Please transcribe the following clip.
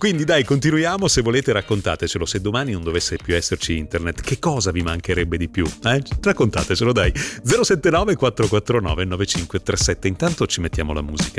Quindi dai, continuiamo, se volete raccontatecelo, se domani non dovesse più esserci internet, che cosa vi mancherebbe di più? Raccontatecelo dai, 079 449 9537, intanto ci mettiamo la musica.